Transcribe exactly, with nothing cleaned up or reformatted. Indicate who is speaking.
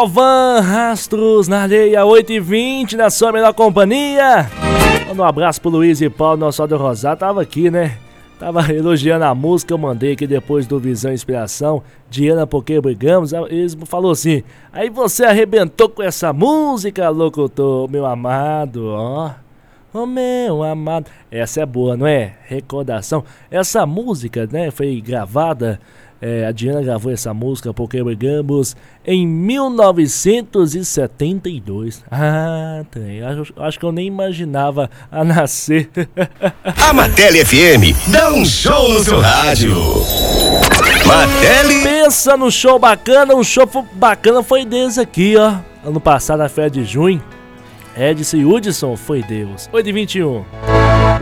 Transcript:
Speaker 1: Van Rastros na areia, oito e vinte na sua melhor companhia. Manda um abraço pro Luiz e Paulo, nosso do Rosário, tava aqui, né? Tava elogiando a música, eu mandei aqui depois do Visão e Inspiração, Diana, porque brigamos. Eles falou assim: aí você arrebentou com essa música, locutor, meu amado, ó. Oh, meu amado. Essa é boa, não é? Recordação. Essa música, né, foi gravada. É, a Diana gravou essa música, Porque Brigamos, em mil novecentos e setenta e dois. Ah, tem. Acho, acho que eu nem imaginava a nascer.
Speaker 2: A Martelli F M dá um show no seu rádio. Martelli.
Speaker 1: Pensa no show bacana, um show bacana foi deles aqui, ó. Ano passado, na férias de junho. Edson e Hudson, foi Deus. oito e vinte e um.